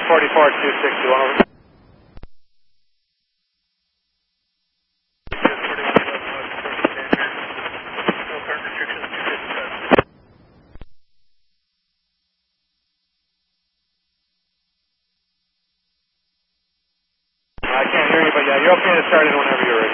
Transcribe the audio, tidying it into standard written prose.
260, over. I can't hear you, but yeah, you're okay to start it whenever you're ready.